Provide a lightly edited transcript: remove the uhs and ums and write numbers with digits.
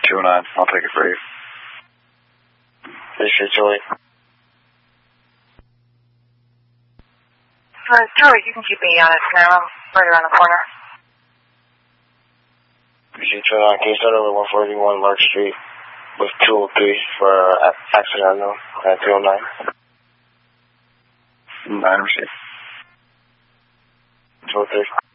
209. I'll take it for you. Appreciate Joey. Joey, you can keep me on it now. I'm right around the corner. Appreciate you. Can you start over 141 Lark Street with 203 for accident unknown at 209? 9 receipt. 203.